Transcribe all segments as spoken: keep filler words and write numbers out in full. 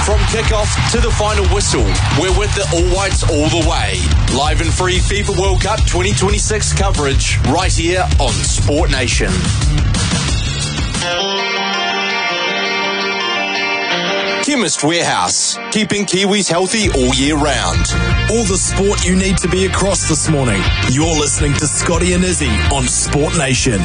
From kickoff to the final whistle, we're with the All Whites all the way. Live and free FIFA World Cup twenty twenty-six coverage right here on Sport Nation. Chemist Warehouse, keeping Kiwis healthy all year round. All the sport you need to be across this morning. You're listening to Scotty and Izzy on Sport Nation.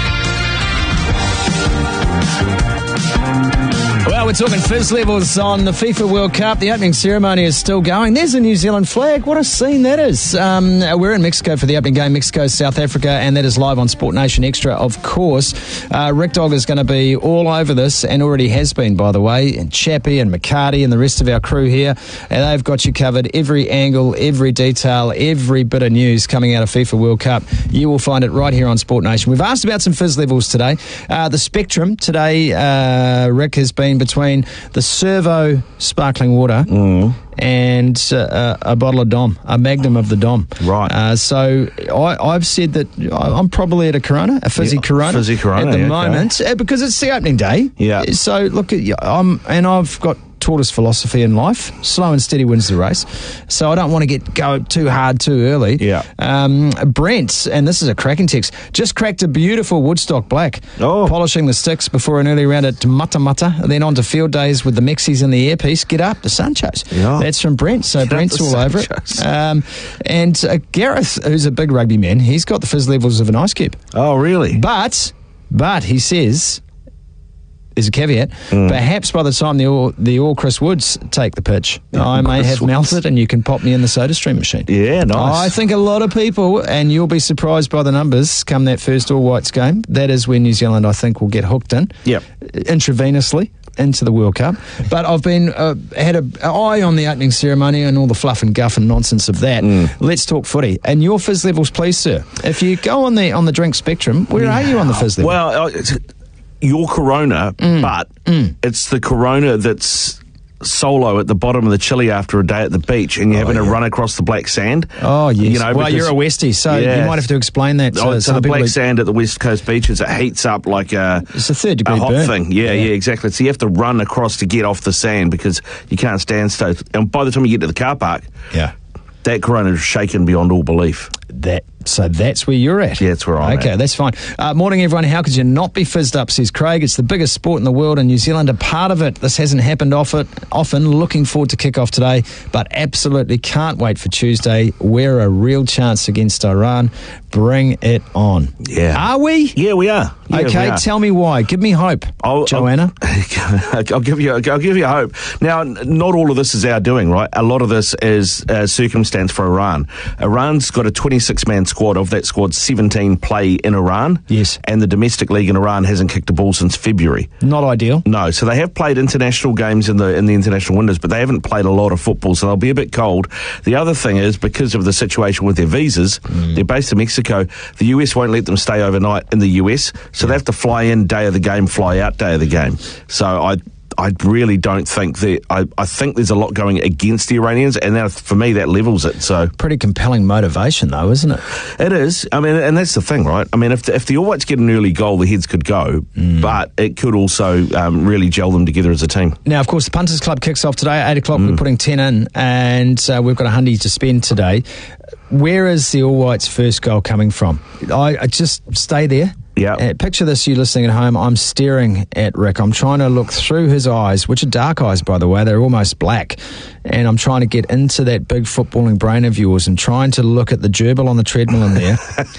Well, we're talking fizz levels on the FIFA World Cup. The opening ceremony is still going. There's a New Zealand flag. What a scene that is. Um, we're in Mexico for the opening game, Mexico, South Africa, and that is live on Sport Nation Extra, of course. Uh, Rick Dog is going to be all over this, and already has been, by the way, and Chappie and McCarty and the rest of our crew here. And they've got you covered. Every angle, every detail, every bit of news coming out of FIFA World Cup. You will find it right here on Sport Nation. We've asked about some fizz levels today. Uh, the spectrum today, uh, Rick, has been between the Servo sparkling water mm. and uh, a bottle of Dom, a Magnum of the Dom. Right. Uh, so I, I've said that I'm probably at a Corona, a fizzy yeah, Corona, fizzy Corona at the okay. moment, because it's the opening day. Yeah. So look, I'm and I've got tortoise philosophy in life. Slow and steady wins the race. So I don't want to get go too hard too early. Yeah. Um, Brent, and this is a cracking text, just cracked a beautiful Woodstock Black. Oh. Polishing the sticks before an early round at Mata Mata, then on to field days with the Mexis and the earpiece. Get up, the Sanchos. Yeah. That's from Brent. So Get Brent's all over it. Um, and uh, Gareth, who's a big rugby man, he's got the fizz levels of an ice cube. Oh, really? But, but he says, there's a caveat, mm. perhaps by the time the all, the all Chris Woods take the pitch, yeah, I may Chris have Woods. melted and you can pop me in the SodaStream machine. Yeah, nice. I think a lot of people, and you'll be surprised by the numbers, come that first All Whites game. That is when New Zealand, I think, will get hooked in. Yep. Intravenously into the World Cup. But I've been uh, had an eye on the opening ceremony and all the fluff and guff and nonsense of that. Mm. Let's talk footy. And your fizz levels, please, sir. If you go on the on the drink spectrum, where yeah. are you on the fizz level? Well, it's your Corona, mm. but mm. it's the Corona that's solo at the bottom of the chili after a day at the beach, and you're oh, having yeah. to run across the black sand. Oh, yes. You know, well, you're a Westie, so yeah. you might have to explain that. To oh, so the black who... sand at the West Coast beaches, it heats up like a, it's a third degree a hot burn. thing. Yeah, yeah, yeah, exactly. So you have to run across to get off the sand because you can't stand still. And by the time you get to the car park, yeah, that Corona is shaken beyond all belief. That So that's where you're at? Yeah, that's where I'm okay, at. Okay, that's fine. Uh, morning, everyone. How could you not be fizzed up, says Craig. It's the biggest sport in the world, and New Zealand are part of it. This hasn't happened often. Often looking forward to kick-off today, but absolutely can't wait for Tuesday. We're a real chance against Iran. Bring it on. Yeah. Are we? Yeah, we are. Yeah, okay, we are. Tell me why. Give me hope, I'll, Joanna. I'll, I'll give you. I'll give you hope. Now, not all of this is our doing, right? A lot of this is uh, circumstance for Iran. Iran's got a twenty-six man squad. Of that squad, seventeen play in Iran. Yes. And the domestic league in Iran hasn't kicked a ball since February. Not ideal. No. So they have played international games in the in the international windows, but they haven't played a lot of football, so they'll be a bit cold. The other thing is, because of the situation with their visas, mm. they're based in Mexico. The U S won't let them stay overnight in the U S, so yeah. they have to fly in day of the game, fly out day of the game. So I I really don't think that... I, I think there's a lot going against the Iranians, and that, for me, that levels it. So pretty compelling motivation, though, isn't it? It is. I mean, and that's the thing, right? I mean, if the, if the All Whites get an early goal, the heads could go, mm. but it could also um, really gel them together as a team. Now, of course, the Punters Club kicks off today. eight o'clock, mm. we're putting ten in, and uh, we've got a hundy to spend today. Where is the All Whites' first goal coming from? I, I just stay there. Yeah. Uh, picture this, you listening at home. I'm staring at Rick. I'm trying to look through his eyes, which are dark eyes, by the way. They're almost black. And I'm trying to get into that big footballing brain of yours and trying to look at the gerbil on the treadmill in there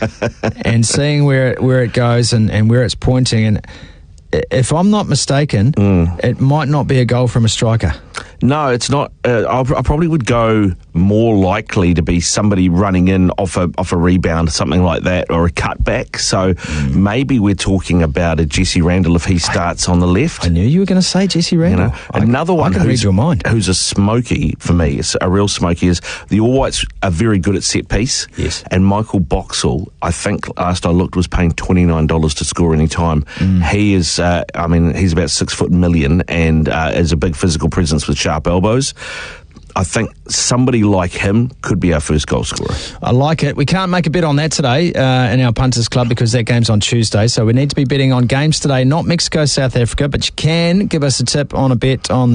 and seeing where it, where it goes and, and where it's pointing. And if I'm not mistaken, mm. it might not be a goal from a striker. No, it's not. Uh, I probably would go more likely to be somebody running in off a off a rebound, something like that, or a cutback. So mm. maybe we're talking about a Jesse Randall if he starts I, on the left. I knew you were going to say Jesse Randall. You know, I, another one I can who's, read your mind. who's a smoky for me, it's a real smoky, is the All Whites are very good at set piece. Yes. And Michael Boxall, I think last I looked, was paying twenty-nine dollars to score any time. Mm. He is, uh, I mean, he's about six foot million and uh, is a big physical presence with sharp elbows. I think somebody like him could be our first goal scorer. I like it. We can't make a bet on that today uh, in our Punters Club because that game's on Tuesday, so we need to be betting on games today, not Mexico, South Africa, but you can give us a tip on a bet on